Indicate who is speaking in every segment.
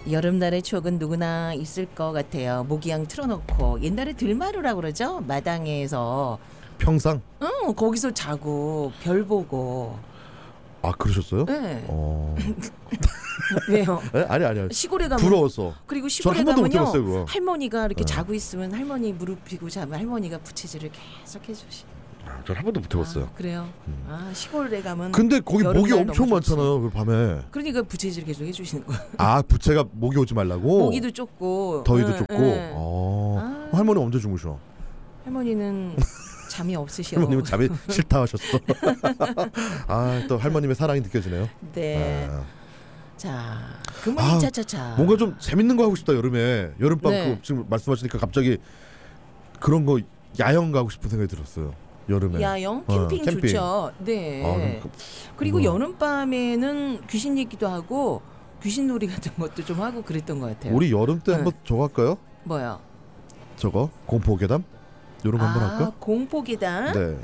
Speaker 1: 여름날의 추억은 누구나 있을 것 같아요. 모기향 틀어놓고 옛날에 들마루라고 그러죠? 마당에서
Speaker 2: 평상?
Speaker 1: 거기서 자고 별 보고.
Speaker 2: 아 그러셨어요?
Speaker 1: 네. 왜요?
Speaker 2: 네? 아니요.
Speaker 1: 시골에 가면
Speaker 2: 부러워서.
Speaker 1: 그리고 시골에
Speaker 2: 한 번도 못
Speaker 1: 가면요
Speaker 2: 해봤어요, 그거.
Speaker 1: 할머니가 이렇게 자고 있으면 할머니 무릎 펴고 자면 할머니가 부채질을 계속 해주시.
Speaker 2: 전 한 번도 못 해봤어요.
Speaker 1: 그래요? 시골에 가면.
Speaker 2: 근데 거기 모기 엄청
Speaker 1: 좋지.
Speaker 2: 많잖아요, 그 밤에.
Speaker 1: 그러니까 부채질 계속 해주시는 거예요.
Speaker 2: 아 부채가 모기 오지 말라고.
Speaker 1: 모기도 쫓고
Speaker 2: 더위도 쫓고. 할머니 언제 주무셔?
Speaker 1: 할머니는 잠이 없으셔.
Speaker 2: 할머님은 잠이 싫다 하셨어. 또 할머님의 사랑이 느껴지네요.
Speaker 1: 네. 자, 금은이 차차차.
Speaker 2: 뭔가 좀 재밌는 거 하고 싶다 여름에. 여름밤
Speaker 1: 네.
Speaker 2: 지금 말씀하시니까 갑자기 그런 거 야영 가고 싶은 생각이 들었어요. 여름에.
Speaker 1: 야영? 캠핑 좋죠. 네. 그리고 여름밤에는 귀신 얘기도 하고 귀신놀이 같은 것도 좀 하고 그랬던 것 같아요.
Speaker 2: 우리 여름 때 한번 저거 할까요?
Speaker 1: 뭐요?
Speaker 2: 저거 공포계담? 요런 거 한번 할까?
Speaker 1: 공포계단?
Speaker 2: 네.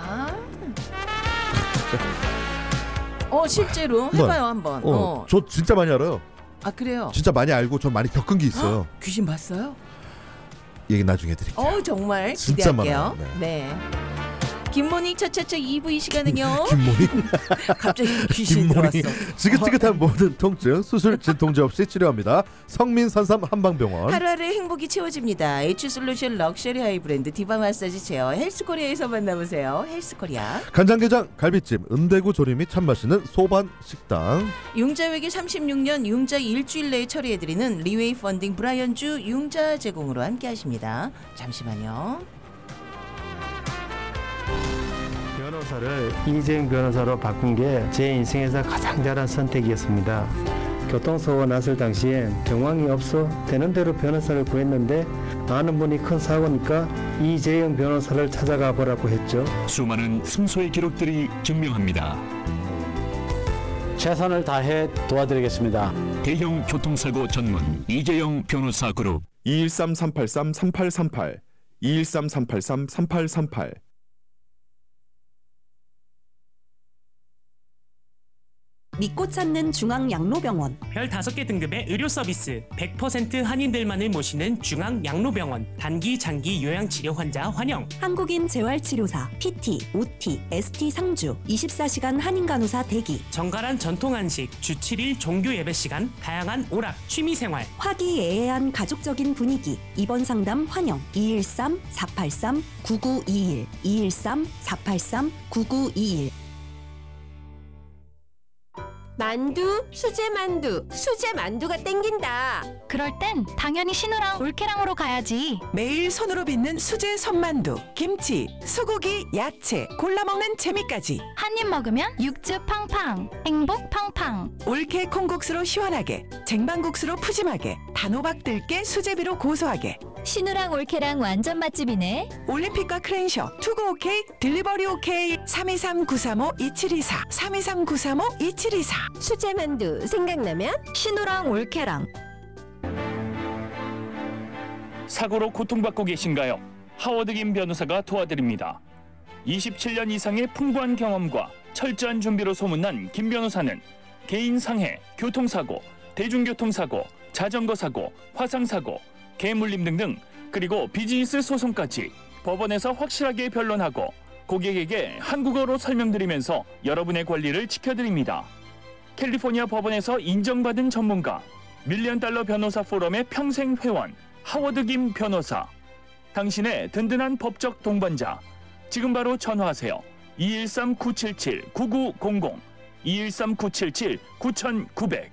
Speaker 1: 실제로 해봐요 한번.
Speaker 2: 저 진짜 많이 알아요.
Speaker 1: 아 그래요?
Speaker 2: 진짜 많이 알고 전 많이 겪은 게 있어요.
Speaker 1: 귀신 봤어요?
Speaker 2: 얘기 나중에 해드릴게요.
Speaker 1: 정말
Speaker 2: 진짜
Speaker 1: 기대할게요.
Speaker 2: 많아요.
Speaker 1: 네. 김모닝 차차차 2부 이 시간은요.
Speaker 2: 김모닝?
Speaker 1: 갑자기 귀신 들어왔어.
Speaker 2: 지긋지긋한 모든 통증 수술 진통제 없이 치료합니다. 성민산삼 한방병원.
Speaker 1: 하루하루 행복이 채워집니다. H솔루션 럭셔리 하이브랜드 디바 마사지 체어 헬스코리아에서 만나보세요. 헬스코리아.
Speaker 2: 간장게장 갈비찜 은대구 조림이 참 맛있는 소반 식당.
Speaker 1: 융자회계 36년 융자 일주일 내에 처리해드리는 리웨이 펀딩 브라이언주 융자 제공으로 함께하십니다. 잠시만요.
Speaker 3: 변호사를 이재용 변호사로 바꾼 게 제 인생에서 가장 잘한 선택이었습니다. 교통사고가 났을 당시엔 정황이 없어 되는 대로 변호사를 구했는데 아는 분이 큰 사고니까 이재용 변호사를 찾아가 보라고 했죠.
Speaker 4: 수많은 승소의 기록들이 증명합니다.
Speaker 5: 최선을 다해 도와드리겠습니다.
Speaker 4: 대형 교통사고 전문 이재용 변호사 그룹
Speaker 6: 213-383-3838 213-383-3838
Speaker 7: 믿고 찾는 중앙양로병원.
Speaker 8: 별 5개 등급의 의료 서비스 100% 한인들만을 모시는 중앙양로병원. 단기 장기 요양치료 환자 환영.
Speaker 7: 한국인 재활치료사 PT, OT, ST 상주 24시간 한인간호사 대기.
Speaker 8: 정갈한 전통 한식 주 7일 종교 예배 시간. 다양한 오락 취미생활.
Speaker 7: 화기애애한 가족적인 분위기. 입원 상담 환영. 213-483-9921 213-483-9921.
Speaker 9: 만두, 수제만두가 땡긴다.
Speaker 10: 그럴 땐 당연히 신우랑 올케랑으로 가야지.
Speaker 11: 매일 손으로 빚는 수제 손만두, 김치, 소고기, 야채, 골라 먹는 재미까지.
Speaker 10: 한 입 먹으면 육즙 팡팡, 행복 팡팡.
Speaker 11: 올케 콩국수로 시원하게, 쟁반국수로 푸짐하게, 단호박 들깨 수제비로 고소하게.
Speaker 10: 신우랑 올케랑 완전 맛집이네.
Speaker 11: 올림픽과 크랜셔, 투고 오케이, 딜리버리 오케이. 323-935-2724 323-935-2724.
Speaker 9: 수제만두 생각나면
Speaker 10: 신우랑 올케랑.
Speaker 12: 사고로 고통받고 계신가요? 하워드 김 변호사가 도와드립니다. 27년 이상의 풍부한 경험과 철저한 준비로 소문난 김 변호사는 개인 상해, 교통사고, 대중교통사고, 자전거 사고, 화상사고, 개물림 등등, 그리고 비즈니스 소송까지 법원에서 확실하게 변론하고 고객에게 한국어로 설명드리면서 여러분의 권리를 지켜드립니다. 캘리포니아 법원에서 인정받은 전문가, $1,000,000 변호사 포럼의 평생 회원, 하워드 김 변호사. 당신의 든든한 법적 동반자. 지금 바로 전화하세요. 213-977-9900 213-977-9900.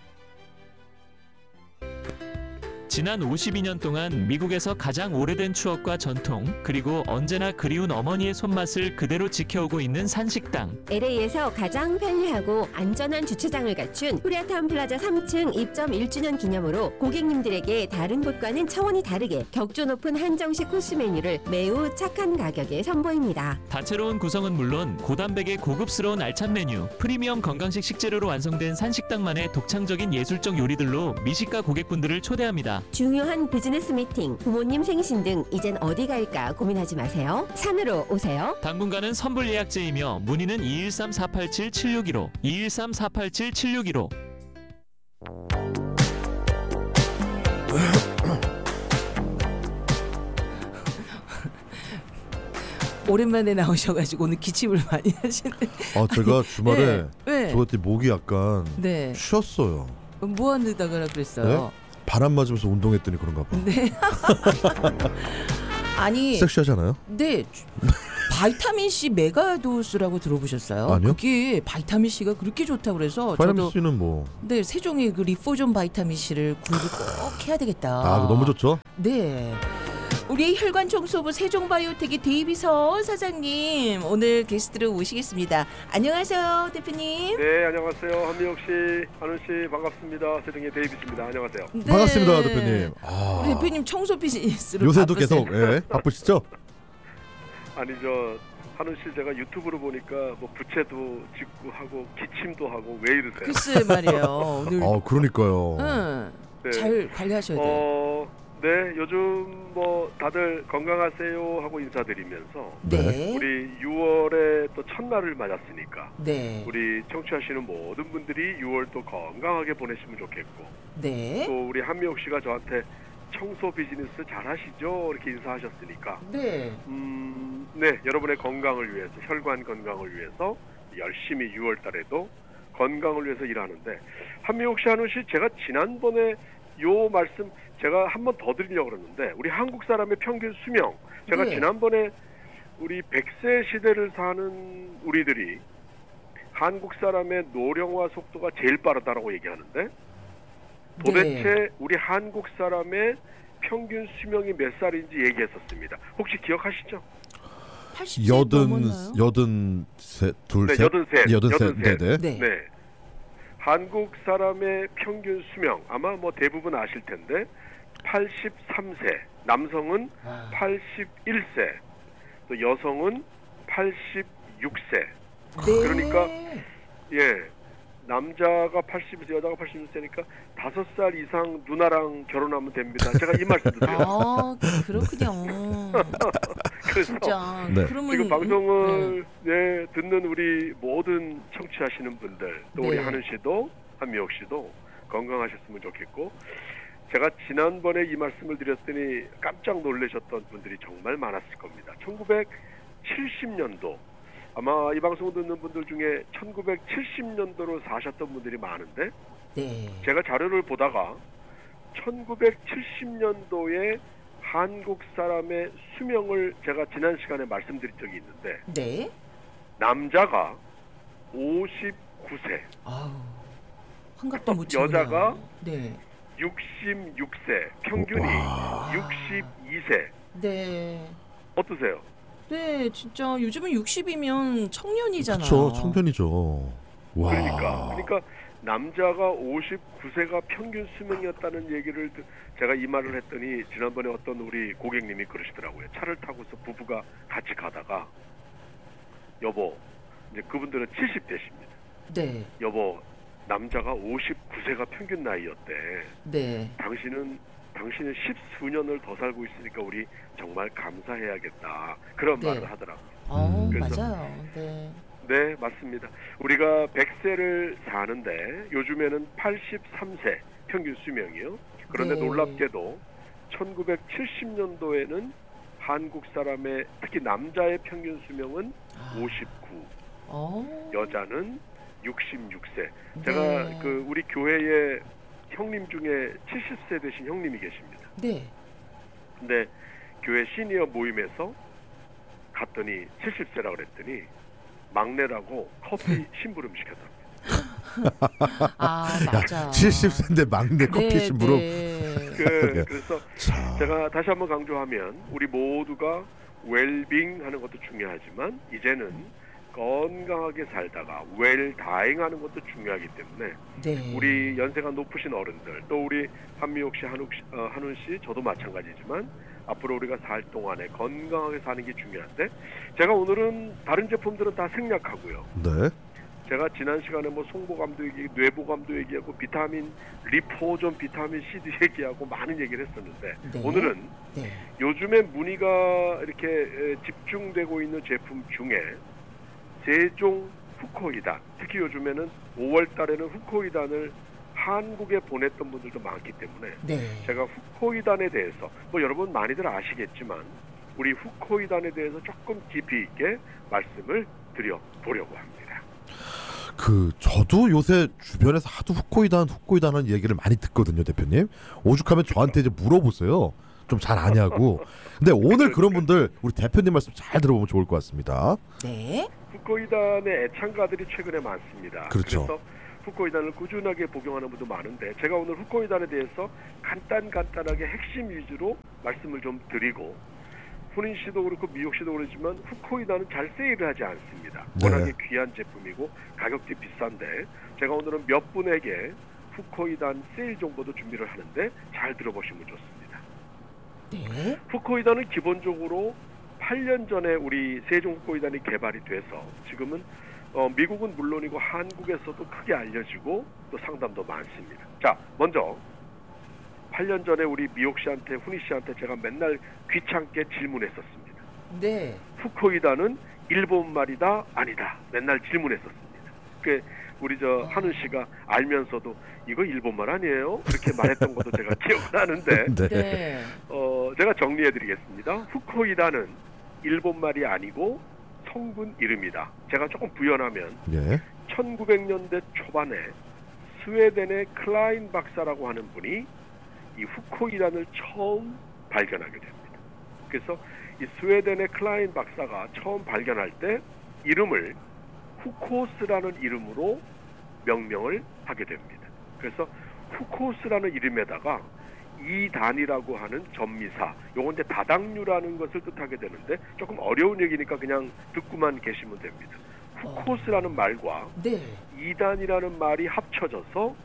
Speaker 13: 지난 52년 동안 미국에서 가장 오래된 추억과 전통, 그리고 언제나 그리운 어머니의 손맛을 그대로 지켜오고 있는 산식당.
Speaker 9: LA에서 가장 편리하고 안전한 주차장을 갖춘 코리아타운 플라자 3층 입점 1주년 기념으로 고객님들에게 다른 곳과는 차원이 다르게 격조 높은 한정식 코스 메뉴를 매우 착한 가격에 선보입니다.
Speaker 13: 다채로운 구성은 물론 고단백의 고급스러운 알찬 메뉴, 프리미엄 건강식 식재료로 완성된 산식당만의 독창적인 예술적 요리들로 미식가 고객분들을 초대합니다.
Speaker 9: 중요한 비즈니스 미팅, 부모님 생신 등 이젠 어디 갈까 고민하지 마세요. 산으로 오세요.
Speaker 13: 당분간은 선불 예약제이며 문의는 213-487-7615 213-487-7615.
Speaker 1: 오랜만에 나오셔가지고 오늘 기침을 많이 하시네.
Speaker 2: 제가 주말에
Speaker 1: 네.
Speaker 2: 저한테 목이 약간
Speaker 1: 네.
Speaker 2: 쉬었어요.
Speaker 1: 뭐 하다가 그랬어요?
Speaker 2: 네? 바람 맞으면서 운동했더니 그런가 봐.
Speaker 1: 네. 아니
Speaker 2: 섹시하잖아요?
Speaker 1: 네. 바이타민 C 메가도스라고 들어보셨어요?
Speaker 2: 아니요.
Speaker 1: 그게 바이타민 C가 그렇게 좋다고 그래서
Speaker 2: 바이타민 C는 뭐?
Speaker 1: 네, 세종의 그 리포존 바이타민 C를 구입을 꼭 해야 되겠다.
Speaker 2: 너무 좋죠?
Speaker 1: 네. 우리 혈관청소부 세종바이오텍의 데이비선 사장님 오늘 게스트로 모시겠습니다. 안녕하세요, 대표님.
Speaker 6: 네, 안녕하세요. 한미옥 씨, 한훈 씨 반갑습니다. 세종의 데이비스입니다. 안녕하세요.
Speaker 1: 네.
Speaker 2: 반갑습니다, 대표님.
Speaker 1: 우리 대표님 청소 비즈니스로
Speaker 2: 요새도
Speaker 1: 바쁘세요.
Speaker 2: 계속 바쁘시죠?
Speaker 6: 아니 한훈 씨 제가 유튜브로 보니까 뭐 부채도 짓고 하고 기침도 하고 왜 이러세요?
Speaker 1: 글쎄 말이에요. 오늘
Speaker 2: 그러니까요.
Speaker 6: 네.
Speaker 1: 잘 관리하셔야 돼요.
Speaker 6: 네, 요즘 뭐 다들 건강하세요 하고 인사드리면서
Speaker 1: 네.
Speaker 6: 우리 6월에 또 첫날을 맞았으니까
Speaker 1: 네.
Speaker 6: 우리 청취하시는 모든 분들이 6월도 건강하게 보내시면 좋겠고
Speaker 1: 네.
Speaker 6: 또 우리 한미옥 씨가 저한테 청소 비즈니스 잘하시죠? 이렇게 인사하셨으니까
Speaker 1: 네.
Speaker 6: 네, 여러분의 건강을 위해서 혈관 건강을 위해서 열심히 6월 달에도 건강을 위해서 일하는데 한미옥 씨, 한훈 씨 제가 지난번에 요 말씀 제가 한 번 더 드리려고 그러는데 우리 한국 사람의 평균 수명 제가
Speaker 1: 네.
Speaker 6: 지난번에 우리 100세 시대를 사는 우리들이 한국 사람의 노령화 속도가 제일 빠르다라고 얘기하는데 도대체
Speaker 1: 네.
Speaker 6: 우리 한국 사람의 평균 수명이 몇 살인지 얘기했었습니다. 혹시 기억하시죠?
Speaker 1: 80세 넘었나요?
Speaker 2: 83, 둘,
Speaker 6: 네,
Speaker 2: 셋?
Speaker 6: 83.
Speaker 2: 네네.
Speaker 6: 네. 한국 사람의 평균 수명 아마 뭐 대부분 아실 텐데 83세, 남성은 81세, 또 여성은 86세.
Speaker 1: 네.
Speaker 6: 그러니까 남자가 80세, 여자가 86세니까 5살 이상 누나랑 결혼하면 됩니다. 제가 이 말씀도 드렸어요.
Speaker 1: 그렇군요.
Speaker 6: 그래서
Speaker 1: 진짜.
Speaker 2: 네.
Speaker 1: 그러면
Speaker 6: 지금 방송을 듣는 우리 모든 청취하시는 분들, 또 우리 한은 씨도 한미옥 씨도 건강하셨으면 좋겠고, 제가 지난번에 이 말씀을 드렸더니 깜짝 놀라셨던 분들이 정말 많았을 겁니다. 1970년도 아마 이 방송 듣는 분들 중에 1970년도로 사셨던 분들이 많은데 제가 자료를 보다가 1970년도에 한국 사람의 수명을 제가 지난 시간에 말씀드린 적이 있는데 남자가 59세
Speaker 1: 환갑도 못 치구나.
Speaker 6: 여자가 66세 평균이 62세
Speaker 1: 네.
Speaker 6: 어떠세요?
Speaker 1: 네, 진짜 요즘은 60이면 청년이잖아요.
Speaker 2: 그렇죠, 청년이죠. 와.
Speaker 6: 그러니까 남자가 59세가 평균 수명이었다는 얘기를 제가 이 말을 했더니 지난번에 어떤 우리 고객님이 그러시더라고요. 차를 타고서 부부가 같이 가다가 여보, 이제 그분들은 70대십니다.
Speaker 1: 네.
Speaker 6: 여보, 남자가 59세가 평균 나이였대.
Speaker 1: 네.
Speaker 6: 당신은 10수년을 더 살고 있으니까 우리 정말 감사해야겠다. 그런 말을 하더라고요.
Speaker 1: 맞아요.
Speaker 6: 네, 맞습니다. 우리가 100세를 사는데 요즘에는 83세 평균 수명이요. 그런데 놀랍게도 1970년도에는 한국 사람의 특히 남자의 평균 수명은 59, 여자는 66세. 제가 그 우리 교회에 형님 중에 70세 되신 형님이 계십니다.
Speaker 1: 네.
Speaker 6: 근데 교회 시니어 모임에서 갔더니 70세라고 그랬더니 막내라고 커피 심부름 시켰답니다.
Speaker 1: 맞아.
Speaker 2: 70세인데 막내 커피 심부름.
Speaker 6: 그래서 제가 다시 한번 강조하면 우리 모두가 웰빙 하는 것도 중요하지만 이제는 건강하게 살다가 웰다잉 하는 것도 중요하기 때문에 우리 연세가 높으신 어른들 또 우리 한미옥 씨, 한훈 씨 저도 마찬가지지만 앞으로 우리가 살 동안에 건강하게 사는 게 중요한데 제가 오늘은 다른 제품들은 다 생략하고요.
Speaker 2: 네.
Speaker 6: 제가 지난 시간에 뭐 송보감도 얘기하고 뇌보감도 얘기하고 비타민 리포존 비타민 C도 얘기하고 많은 얘기를 했었는데 오늘은 요즘에 문의가 이렇게 집중되고 있는 제품 중에 세종 후코이단, 특히 요즘에는 5월 달에는 후코이단을 한국에 보냈던 분들도 많기 때문에 제가 후코이단에 대해서 뭐 여러분 많이들 아시겠지만 우리 후코이단에 대해서 조금 깊이 있게 말씀을 드려보려고 합니다.
Speaker 2: 저도 요새 주변에서 하도 후코이단하는 얘기를 많이 듣거든요, 대표님. 오죽하면 저한테 이제 물어보세요. 좀 잘 아냐고. 근데 오늘 그런 분들 우리 대표님 말씀 잘 들어보면 좋을 것 같습니다.
Speaker 1: 네.
Speaker 6: 후코이단의 애창가들이 최근에 많습니다.
Speaker 2: 그렇죠.
Speaker 6: 그래서 후코이단을 꾸준하게 복용하는 분도 많은데 제가 오늘 후코이단에 대해서 간단하게 핵심 위주로 말씀을 좀 드리고 훈인 씨도 그렇고 미옥 씨도 그렇지만 후코이단은 잘 세일을 하지 않습니다.
Speaker 2: 네.
Speaker 6: 워낙에 귀한 제품이고 가격도 비싼데 제가 오늘은 몇 분에게 후코이단 세일 정보도 준비를 하는데 잘 들어보시면 좋습니다.
Speaker 1: 네.
Speaker 6: 후코이단은 기본적으로 8년 전에 우리 세종 후코이단이 개발이 돼서 지금은 미국은 물론이고 한국에서도 크게 알려지고 또 상담도 많습니다. 자, 먼저 8년 전에 우리 미옥 씨한테 훈이 씨한테 제가 맨날 귀찮게 질문했었습니다.
Speaker 1: 네.
Speaker 6: 후코이단은 일본말이다 아니다 맨날 질문했었습니다. 우리 한은 씨가 알면서도 이거 일본말 아니에요? 그렇게 말했던 것도 제가 기억나는데
Speaker 1: 네.
Speaker 6: 제가 정리해드리겠습니다. 후코이단은 일본말이 아니고 성분 이름이다. 제가 조금 부연하면 1900년대 초반에 스웨덴의 클라인 박사라고 하는 분이 이 후코이단을 처음 발견하게 됩니다. 그래서 이 스웨덴의 클라인 박사가 처음 발견할 때 이름을 후코스라는 이름으로 명명을 하게 됩니다. 그래서 후코스라는 이름에다가 이단이라고 하는 전미사, 요건 이제 다당류라는 것을 뜻하게 되는데 조금 어려운 얘기니까 그냥 듣고만 계시면 됩니다. 후코스라는 말과 이단이라는 말이 합쳐져서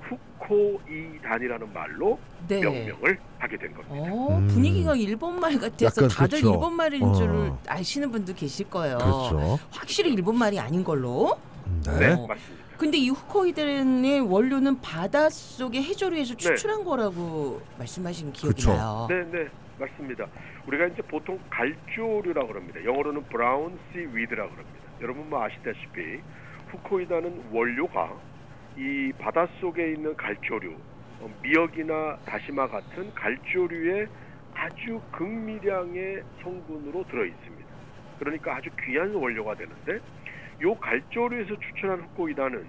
Speaker 6: 후코이단이라는 말로 명명을 하게 된 겁니다.
Speaker 1: 분위기가 일본말 같아서 다들
Speaker 2: 그렇죠.
Speaker 1: 일본말인 줄 아시는 분도 계실 거예요.
Speaker 2: 그렇죠.
Speaker 1: 확실히 일본말이 아닌 걸로.
Speaker 6: 네, 맞습니다.
Speaker 1: 근데 이 후코이단의 원료는 바닷속의 해조류에서 추출한 거라고 말씀하신 기억이 나요.
Speaker 6: 네, 맞습니다. 우리가 이제 보통 갈조류라고 그럽니다. 영어로는 브라운 씨 위드라고 그럽니다. 여러분 아시다시피 후코이단은 원료가 이 바닷속에 있는 갈조류, 미역이나 다시마 같은 갈조류의 아주 극미량의 성분으로 들어 있습니다. 그러니까 아주 귀한 원료가 되는데 요 갈조류에서 추출한 후코이단은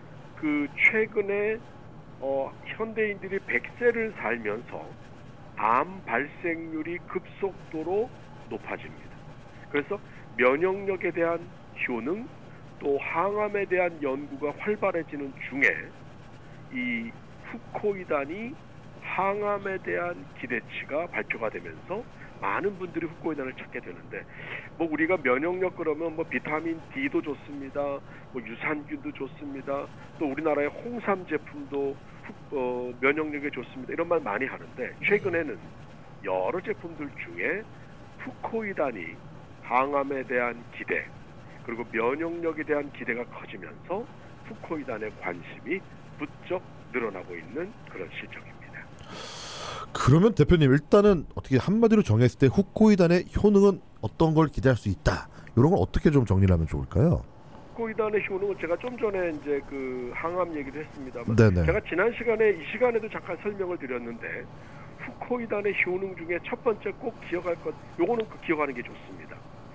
Speaker 6: 최근에 현대인들이 100세를 살면서 암 발생률이 급속도로 높아집니다. 그래서 면역력에 대한 효능 또 항암에 대한 연구가 활발해지는 중에 이 후코이단이 항암에 대한 기대치가 발표가 되면서 많은 분들이 후코이단을 찾게 되는데 우리가 면역력 그러면 비타민 D도 좋습니다. 유산균도 좋습니다. 또 우리나라의 홍삼 제품도 면역력에 좋습니다. 이런 말 많이 하는데 최근에는 여러 제품들 중에 후코이단이 항암에 대한 기대 그리고 면역력에 대한 기대가 커지면서 후코이단의 관심이 부쩍 늘어나고 있는 그런 실정입니다.
Speaker 2: 그러면 대표님 일단은 어떻게 한마디로 정했을 때 후코이단의 효능은 어떤 걸 기대할 수 있다. 이런 걸 어떻게 좀 정리를 하면 좋을까요?
Speaker 6: 후코이단의 효능은 제가 좀 전에 이제 항암 얘기도 했습니다만 제가 지난 시간에 이 시간에도 잠깐 설명을 드렸는데 후코이단의 효능 중에 첫 번째 꼭 기억할 것 요거는 기억하는 게 좋습니다.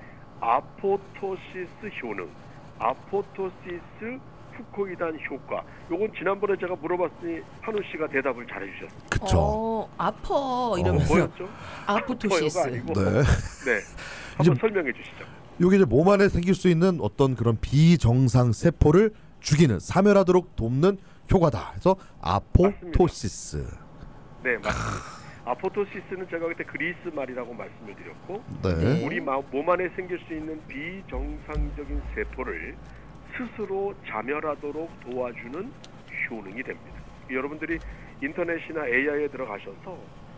Speaker 6: 아포토시스 효능, 아포토시스 후코이단 효과. 요건 지난번에 제가 물어봤더니 한우 씨가 대답을 잘해주셨습니다.
Speaker 2: 그렇죠.
Speaker 1: 아퍼 이러면서
Speaker 6: 뭐였죠?
Speaker 1: 아포토시스.
Speaker 6: 아니고.
Speaker 2: 네.
Speaker 6: 한번 설명해 주시죠.
Speaker 2: 요게 이제 몸 안에 생길 수 있는 어떤 그런 비정상 세포를 죽이는 사멸하도록 돕는 효과다. 그래서 아포토시스.
Speaker 6: 맞습니다. 네, 맞습니다. 아포토시스는 제가 그때 그리스 말이라고 말씀을 드렸고 우리 몸 안에 생길 수 있는 비정상적인 세포를 스스로 자멸하도록 도와주는 효능이 됩니다. 여러분들이 인터넷이나 AI에 들어가셔서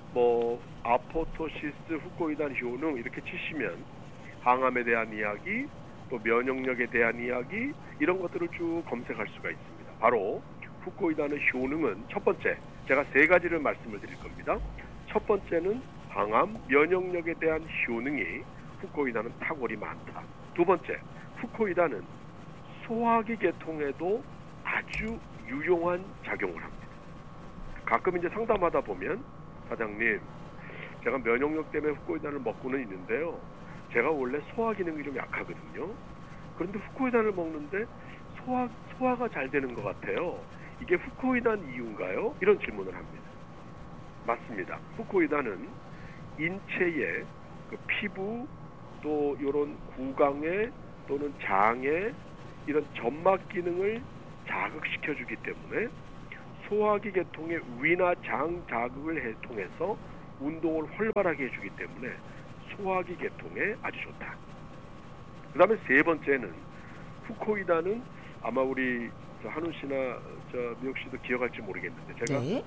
Speaker 6: 아포토시스 후코이단 효능 이렇게 치시면 항암에 대한 이야기 또 면역력에 대한 이야기 이런 것들을 쭉 검색할 수가 있습니다. 바로 후코이단의 효능은 첫 번째 제가 세 가지를 말씀을 드릴 겁니다. 첫 번째는 항암 면역력에 대한 효능이 후코이단은 탁월히 많다. 두 번째 후코이단은 소화기 계통에도 아주 유용한 작용을 합니다. 가끔 이제 상담하다 보면 사장님 제가 면역력 때문에 후코이단을 먹고는 있는데요. 제가 원래 소화 기능이 좀 약하거든요. 그런데 후코이단을 먹는데 소화가 잘 되는 것 같아요. 이게 후코이단 이유인가요? 이런 질문을 합니다. 맞습니다. 후코이단은 인체의 그 피부 또 이런 구강에 또는 장에 이런 점막 기능을 자극시켜주기 때문에 소화기 계통의 위나 장 자극을 통해서 운동을 활발하게 해주기 때문에 소화기 계통에 아주 좋다. 그 다음에 세 번째는 후코이단은 아마 우리 한훈 씨나 미옥 씨도 기억할지 모르겠는데 제가
Speaker 1: 네?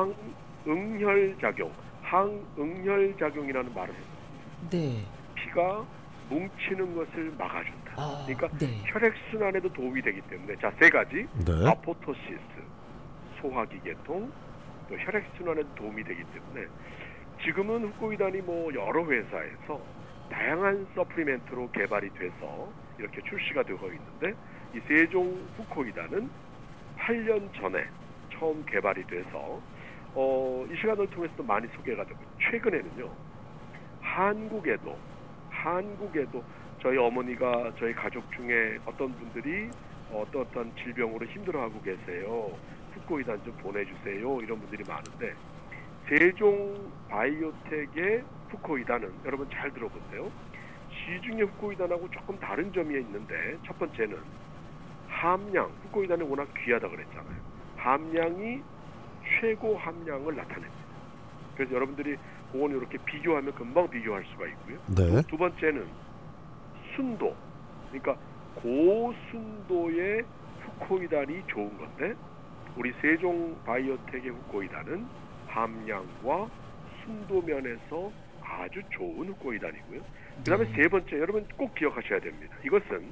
Speaker 6: 항응혈작용이라는 말을 했습니다.
Speaker 1: 네.
Speaker 6: 피가 뭉치는 것을 막아준다. 그러니까
Speaker 1: 네.
Speaker 6: 혈액순환에도 도움이 되기 때문에 자, 세 가지
Speaker 2: 네.
Speaker 6: 아포토시스, 소화기 계통, 또 혈액순환에도 도움이 되기 때문에 지금은 후코이단이 뭐 여러 회사에서 다양한 서플리멘트로 개발이 돼서 이렇게 출시가 되고 있는데 이 세종 후코이단은 8년 전에 처음 개발이 돼서 이 시간을 통해서도 많이 소개가 되고 최근에는요 한국에도 저희 어머니가 저희 가족 중에 어떤 분들이 어떤 질병으로 힘들어하고 계세요. 후코이단 좀 보내주세요. 이런 분들이 많은데 세종 바이오텍의 후코이단은 여러분 잘 들어보세요. 시중의 후코이단하고 조금 다른 점이 있는데 첫 번째는 함량, 후코이단이 워낙 귀하다 그랬잖아요. 함량이 최고 함량을 나타냅니다. 그래서 여러분들이 그건 이렇게 비교하면 금방 비교할 수가 있고요.
Speaker 2: 네.
Speaker 6: 두 번째는 순도, 그러니까 고순도의 후코이단이 좋은 건데 우리 세종 바이오텍의 후코이단은 함량과 순도 면에서 아주 좋은 후코이단이고요. 그 다음에 세 번째, 여러분 꼭 기억하셔야 됩니다. 이것은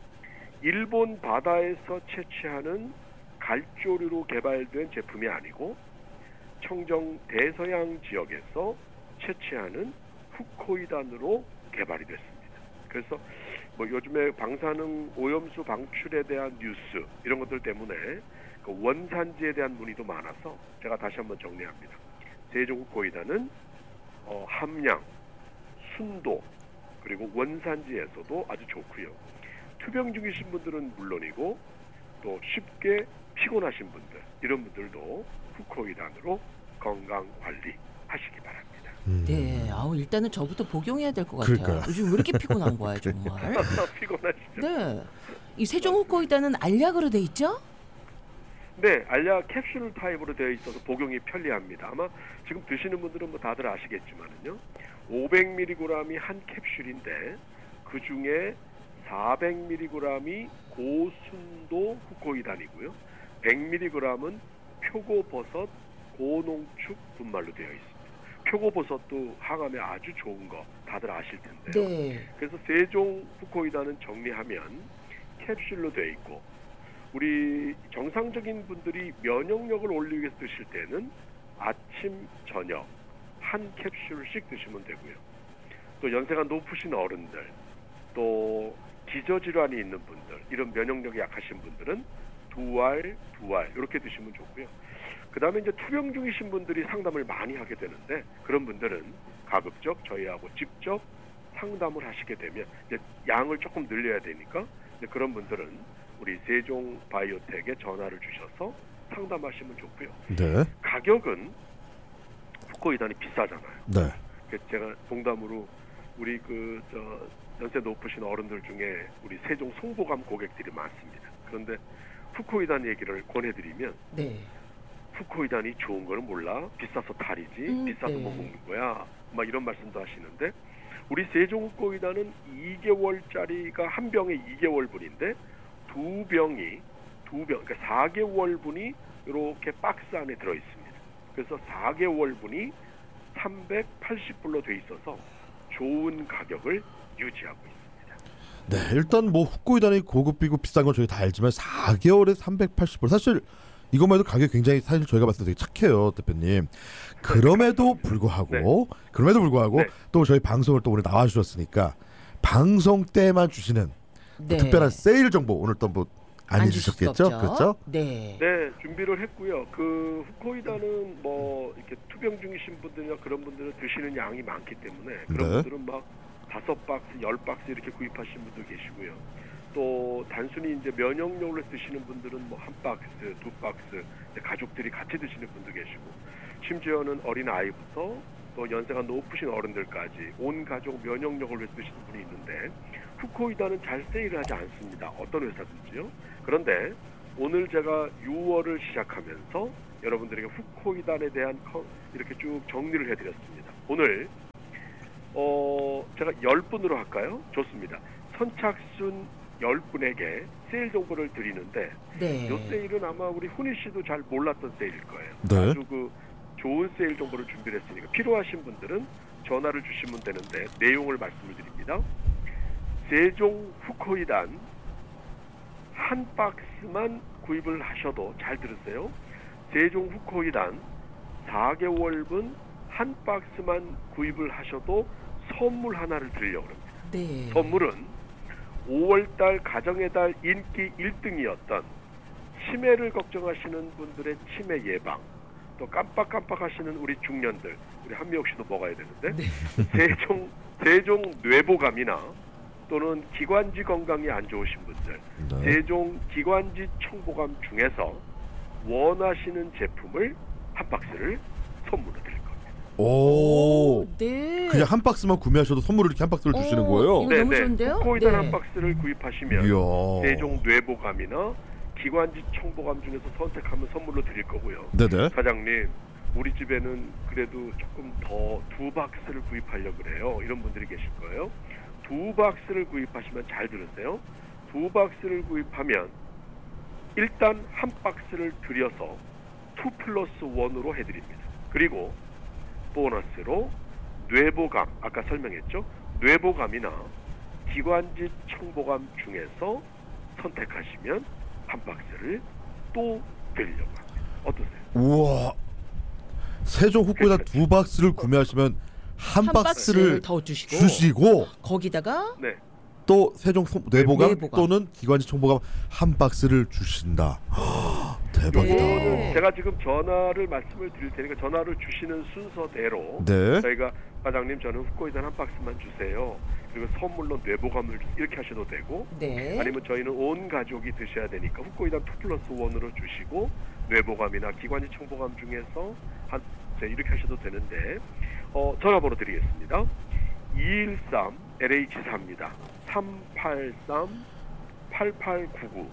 Speaker 6: 일본 바다에서 채취하는 갈조류로 개발된 제품이 아니고 청정 대서양 지역에서 채취하는 후코이단으로 개발이 됐습니다. 그래서 뭐 요즘에 방사능 오염수 방출에 대한 뉴스 이런 것들 때문에 그 원산지에 대한 문의도 많아서 제가 다시 한번 정리합니다. 세종 후코이단은 함량, 순도 그리고 원산지에서도 아주 좋고요. 투병 중이신 분들은 물론이고 또 쉽게 피곤하신 분들 이런 분들도 후코이단으로 건강 관리 하시기 바랍니다.
Speaker 1: 네, 일단은 저부터 복용해야 될 것 같아요.
Speaker 2: 그러니까요.
Speaker 1: 요즘 왜 이렇게 피곤한 거야 정말.
Speaker 6: 피곤하시죠?
Speaker 1: 네, 이 세종 후코이단은 알약으로 돼 있죠?
Speaker 6: 네, 알약 캡슐 타입으로 되어 있어서 복용이 편리합니다. 아마 지금 드시는 분들은 뭐 다들 아시겠지만은요, 500mg이 한 캡슐인데 그 중에 400mg이 고순도 후코이단이고요, 100mg은 표고버섯 고농축 분말로 되어 있습니다. 표고버섯도 항암에 아주 좋은 거 다들 아실 텐데요.
Speaker 1: 네.
Speaker 6: 그래서 세종 후코이단은 정리하면 캡슐로 되어 있고 우리 정상적인 분들이 면역력을 올리기 위해서 드실 때는 아침, 저녁 한 캡슐씩 드시면 되고요. 또 연세가 높으신 어른들, 또 기저질환이 있는 분들, 이런 면역력이 약하신 분들은 두 알 이렇게 드시면 좋고요. 그 다음에 이제 투병 중이신 분들이 상담을 많이 하게 되는데 그런 분들은 가급적 저희하고 직접 상담을 하시게 되면 이제 양을 조금 늘려야 되니까 그런 분들은 우리 세종 바이오텍에 전화를 주셔서 상담하시면 좋고요.
Speaker 2: 네.
Speaker 6: 가격은 후코이단이 비싸잖아요.
Speaker 2: 네.
Speaker 6: 그래서 제가 농담으로 우리 연세 높으신 어른들 중에 우리 세종 송보감 고객들이 많습니다. 그런데 후코이단 얘기를 권해드리면
Speaker 1: 네.
Speaker 6: 후코이단이 좋은 거는 몰라. 비싸서 탈이지. 비싸서
Speaker 1: 네.
Speaker 6: 못 먹는 거야. 막 이런 말씀도 하시는데 우리 세종 후코이단은 2개월짜리가 한 병에 2개월분인데 두 병, 그러니까 4개월분이 이렇게 박스 안에 들어 있습니다. 그래서 4개월분이 380불로 돼 있어서 좋은 가격을 유지하고 있습니다.
Speaker 2: 네, 일단 뭐 후코이단이 고급이고 비싼 건 저희 다 알지만 4개월에 380불. 사실 이것만 해도 가격이 굉장히 사실 저희가 봤을 때 되게 착해요, 대표님. 그럼에도 불구하고
Speaker 6: 네.
Speaker 2: 또 저희 방송을 또 오늘 나와주셨으니까 방송 때만 주시는
Speaker 1: 네.
Speaker 2: 특별한 세일 정보 오늘 또 뭐 안 해주셨겠죠? 그렇죠?
Speaker 1: 네.
Speaker 6: 네, 준비를 했고요. 그 후코이다는 뭐 이렇게 투병 중이신 분들이나 그런 분들은 드시는 양이 많기 때문에 그런
Speaker 2: 네.
Speaker 6: 분들은 막 5박스, 10박스 이렇게 구입하신 분도 계시고요. 또 단순히 이제 면역용으로 드시는 분들은 뭐 1박스, 2박스 가족들이 같이 드시는 분도 계시고 심지어는 어린 아이부터 또 연세가 높으신 어른들까지 온 가족 면역력을 위해서 드시는 분이 있는데 후코이다는 잘 세일을 하지 않습니다. 어떤 회사든지요. 그런데 오늘 제가 6월을 시작하면서 여러분들에게 후코이단에 대한 이렇게 쭉 정리를 해드렸습니다. 오늘 제가 10분으로 할까요? 좋습니다. 선착순 10분에게 세일 정보를 드리는데
Speaker 1: 네.
Speaker 6: 이 세일은 아마 우리 훈이 씨도 잘 몰랐던 세일일 거예요.
Speaker 2: 네.
Speaker 6: 아주 그 좋은 세일 정보를 준비를 했으니까 필요하신 분들은 전화를 주시면 되는데 내용을 말씀을 드립니다. 세종 후코이단 한 박스만 구입을 하셔도 잘 들으세요. 세종 후코이단 4개월분 한 박스만 구입을 하셔도 선물 하나를 드리려고 합니다.
Speaker 1: 네.
Speaker 6: 선물은 5월달 가정의 달 인기 1등이었던 치매를 걱정하시는 분들의 치매 예방, 또 깜빡깜빡하시는 우리 중년들, 우리 한미옥 씨도 먹어야 되는데 네. 세종 뇌보감이나 또는 기관지 건강이 안 좋으신 분들,
Speaker 2: 네.
Speaker 6: 세종 기관지 청보감 중에서 원하시는 제품을 한 박스를 선물로 드릴 겁니다.
Speaker 2: 오,
Speaker 1: 네.
Speaker 2: 그냥 한 박스만 구매하셔도 선물을 이렇게 한 박스를 주시는 거예요?
Speaker 1: 이거 너무 좋은데요?
Speaker 6: 후코이단
Speaker 1: 네.
Speaker 6: 한 박스를 구입하시면
Speaker 2: 이야.
Speaker 6: 세종 뇌보감이나 기관지 청보감 중에서 선택하면 선물로 드릴 거고요.
Speaker 2: 네네.
Speaker 6: 사장님, 우리 집에는 그래도 조금 더 2박스를 구입하려고 그래요. 이런 분들이 계실 거예요. 2박스를 구입하시면 잘 들으세요. 2박스를 구입하면 일단 한 박스를 드려서 2+1으로 해드립니다. 그리고 보너스로 뇌보감, 아까 설명했죠? 뇌보감이나 기관지 청보감 중에서 선택하시면 한 박스를 또 드리려고 합니다. 어떠세요?
Speaker 2: 우와, 세종 후코이단 2박스를 구매하시면 한 박스를
Speaker 1: 더 주시고
Speaker 6: 거기다가 네.
Speaker 2: 또 세종 뇌보감 또는 기관지 청보감 한 박스를 주신다. 대박이다.
Speaker 6: 네. 제가 지금 전화를 말씀을 드릴 테니까 전화를 주시는 순서대로
Speaker 2: 네.
Speaker 6: 저희가 사장님 저는 후코이단 한 박스만 주세요. 그리고 선물로 뇌보감을 이렇게 하셔도 되고
Speaker 1: 네.
Speaker 6: 아니면 저희는 온 가족이 드셔야 되니까 후코이단 2+1으로 주시고 뇌보감이나 기관지 청보감 중에서 이렇게 하셔도 되는데 전화번호 드리겠습니다. 213 LH4입니다. 383-8899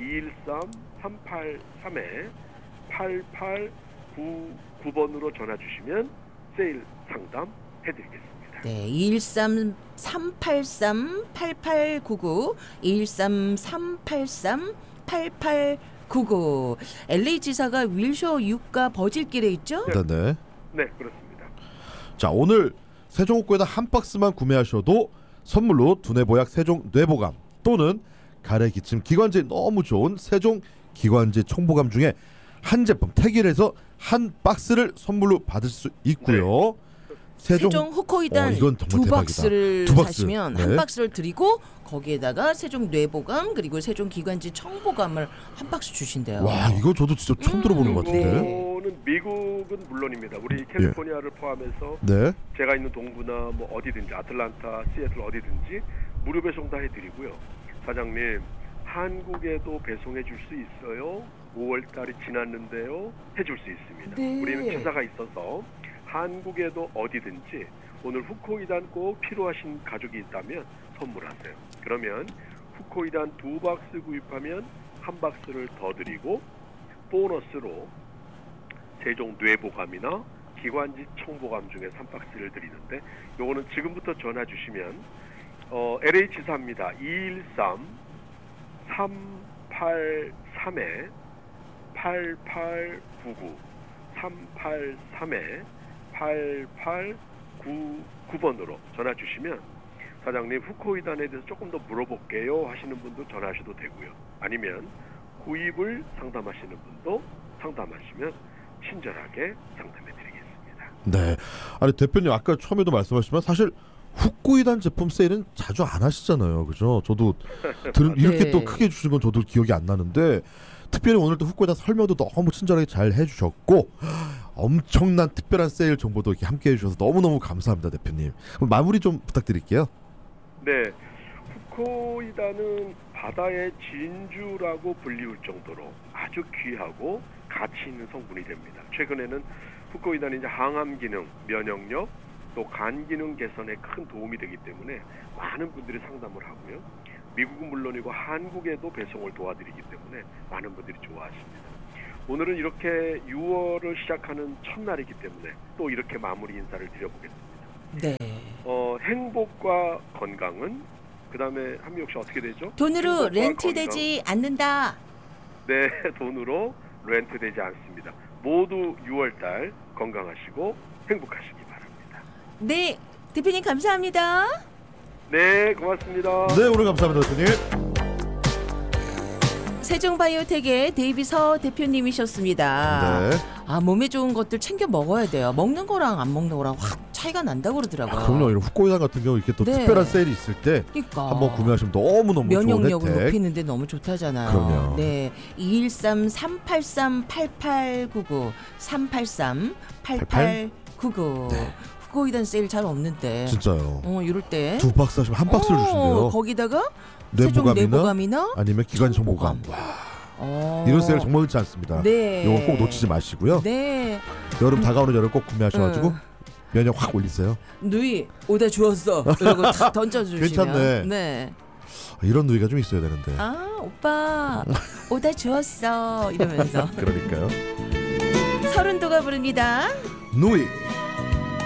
Speaker 6: 213-383-8899번으로 전화 주시면 세일 상담 해드리겠습니다.
Speaker 1: 네, 213-383-8899 213-383-8899 LA 지사가 윌셔 유가 버질길에 있죠?
Speaker 2: 네네.
Speaker 6: 네, 그렇습니다.
Speaker 2: 자, 오늘 세종 후코이단 한 박스만 구매하셔도 선물로 두뇌 보약 세종 뇌보감 또는 가래 기침 기관지에 너무 좋은 세종 기관지 청보감 중에 한 제품 택일해서 한 박스를 선물로 받을 수 있고요.
Speaker 1: 네. 세종 후코이단
Speaker 2: 이건 정말
Speaker 1: 2박스를
Speaker 2: 대박이다.
Speaker 1: 사시면
Speaker 2: 네.
Speaker 1: 한 박스를 드리고 거기에다가 세종 뇌보감 그리고 세종 기관지 청보감을 한 박스 주신대요.
Speaker 2: 와, 이거 저도 진짜 처음 들어보는 것 같은데.
Speaker 6: 이거는 미국은 물론입니다. 우리 캘리포니아를 포함해서
Speaker 2: 네.
Speaker 6: 제가 있는 동부나 뭐 어디든지 아틀란타, 시애틀 어디든지 무료 배송 다 해드리고요. 사장님, 한국에도 배송해 줄 수 있어요? 5월달이 지났는데요. 해줄 수 있습니다.
Speaker 1: 네.
Speaker 6: 우리는 회사가 있어서 한국에도 어디든지 오늘 후코이단 꼭 필요하신 가족이 있다면 선물하세요. 그러면 후코이단 2박스 구입하면 한 박스를 더 드리고 보너스로 세종 뇌보감이나 기관지 청보감 중에 3박스를 드리는데 요거는 지금부터 전화 주시면 LH사입니다. 213-383-8899 383-8899번으로 전화 주시면 사장님 후코이단에 대해서 조금 더 물어볼게요 하시는 분도 전화하셔도 되고요. 아니면 구입을 상담하시는 분도 상담하시면 친절하게 상담해드리겠습니다.
Speaker 2: 네, 아니 대표님 아까 처음에도 말씀하셨지만 사실 후코이단 제품 세일은 자주 안 하시잖아요, 그죠? 저도 이렇게
Speaker 1: 네.
Speaker 2: 또 크게 주신 건 저도 기억이 안 나는데 특별히 오늘 또 후코이단 설명도 너무 친절하게 잘 해주셨고 엄청난 특별한 세일 정보도 이렇게 함께 해주셔서 너무너무 감사합니다, 대표님. 그럼 마무리 좀 부탁드릴게요.
Speaker 6: 네, 후코이단은 바다의 진주라고 불리울 정도로 아주 귀하고 가치 있는 성분이 됩니다. 최근에는 후코이단이 이제 항암 기능, 면역력, 또 간 기능 개선에 큰 도움이 되기 때문에 많은 분들이 상담을 하고요. 미국은 물론이고 한국에도 배송을 도와드리기 때문에 많은 분들이 좋아하십니다. 오늘은 이렇게 6월을 시작하는 첫날이기 때문에 또 이렇게 마무리 인사를 드려보겠습니다.
Speaker 1: 네.
Speaker 6: 행복과 건강은 그다음에 한미옥 씨 어떻게 되죠?
Speaker 1: 돈으로 렌트되지 않는다.
Speaker 6: 네, 돈으로 렌트되지 않습니다. 모두 6월달 건강하시고 행복하시기 바랍니다.
Speaker 1: 네, 대표님 감사합니다.
Speaker 6: 네, 고맙습니다.
Speaker 2: 네, 오늘 감사합니다, 대표님.
Speaker 1: 세종바이오텍의 데이비서 대표님이셨습니다.
Speaker 2: 네.
Speaker 1: 아, 몸에 좋은 것들 챙겨 먹어야 돼요. 먹는 거랑 안 먹는 거랑 확 차이가 난다고 그러더라고요.
Speaker 2: 그럼요. 이런 후코이단 같은 경우 이렇게 또
Speaker 1: 네.
Speaker 2: 특별한 세일이 있을 때
Speaker 1: 그러니까.
Speaker 2: 한번 구매하시면 너무너무
Speaker 1: 면역력을
Speaker 2: 좋은 혜택.
Speaker 1: 높이는데 너무 좋다잖아요.
Speaker 2: 그럼요.
Speaker 1: 네, 213-383-8899 383-8899
Speaker 2: 네.
Speaker 1: 후코이단 세일 잘 없는데
Speaker 2: 진짜요.
Speaker 1: 이럴 때
Speaker 2: 두 박스 하시면 한 박스를 주신대요.
Speaker 1: 거기다가
Speaker 2: 내부감이나 아니면 기관 정보감. 이런 세일 정말 흔치 않습니다.
Speaker 1: 네.
Speaker 2: 이거 꼭 놓치지 마시고요.
Speaker 1: 네.
Speaker 2: 여름 다가오는 여름 꼭 구매하셔가지고 면역 확 올리세요.
Speaker 1: 누이 오다 주웠어. 이러고 탁 던져주시면.
Speaker 2: 괜찮네.
Speaker 1: 네.
Speaker 2: 이런 누이가 좀 있어야 되는데.
Speaker 1: 아 오빠 오다 주웠어 이러면서.
Speaker 2: 그러니까요.
Speaker 1: 서른도가 부릅니다.
Speaker 2: 누이.